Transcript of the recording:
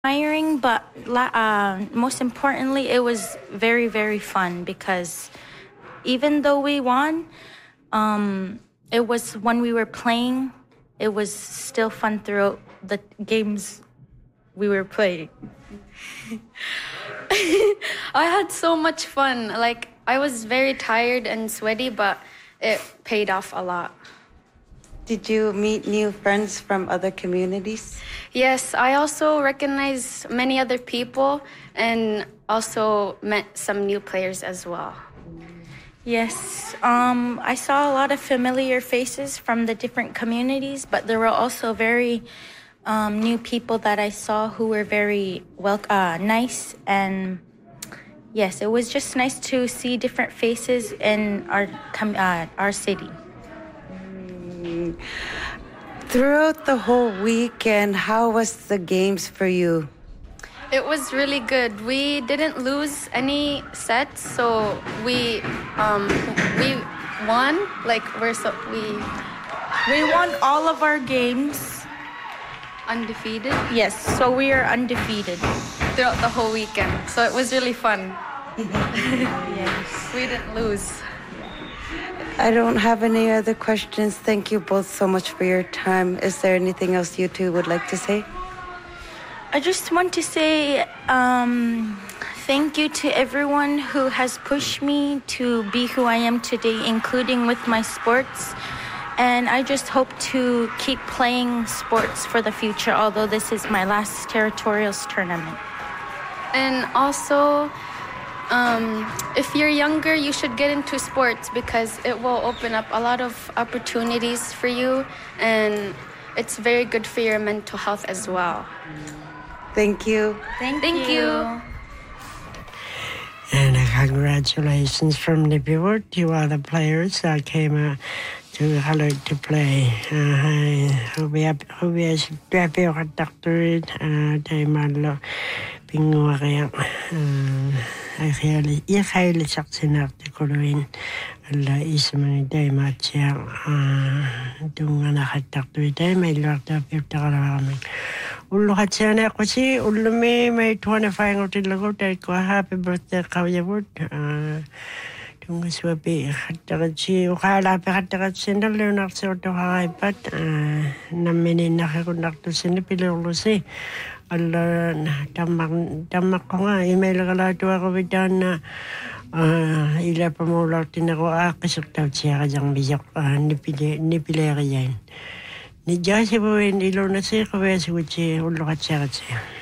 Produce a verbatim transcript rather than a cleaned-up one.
Tiring, but uh, most importantly, it was very, very fun because even though we won, um, it was when we were playing, it was still fun throughout the games we were playing. I had so much fun. Like, I was very tired and sweaty, but it paid off a lot. Did you meet new friends from other communities? Yes, I also recognized many other people and also met some new players as well. Yes, um, I saw a lot of familiar faces from the different communities, but there were also very um, new people that I saw who were very well, uh, nice. And yes, it was just nice to see different faces in our com- uh, our city. Mm. Throughout the whole weekend, how was the games for you? It was really good. We didn't lose any sets, so we um, we won. Like we're so we we won all of our games. Undefeated. Yes, so we are undefeated throughout the whole weekend. So it was really fun. Yes, we didn't lose. I don't have any other questions. Thank you both so much for your time. Is there anything else you two would like to say? I just want to say um, thank you to everyone who has pushed me to be who I am today, including with my sports. And I just hope to keep playing sports for the future, although this is my last territorials tournament. And also, Um, if you're younger, you should get into sports because it will open up a lot of opportunities for you, and it's very good for your mental health as well. Thank you. Thank, Thank you. you. And uh, congratulations from Nippiwood to all the players that came uh, to Hallard to play. Hobi hobi happy with Doctor Taimalo Pinguarian. I really, I really succeeded to Cologne. Allah is many day much. Doing an Doctor Day, my Lord of Victor. Ulu hatsana ko si ulu me may twenty-five or till go take a happy birthday Kawyaward. Tung swabi hatarachi ukala pe hatarachi na learner sort of high but namini na hakunak to sinipilo si Allah tamak tamak ko nga email kala to ako bidan na ila pamula tinako akisok taw siya kajang biyak nipile nipile kayan. Ni jasi po in ilo na siya kawaya siya ulo katsya katsya.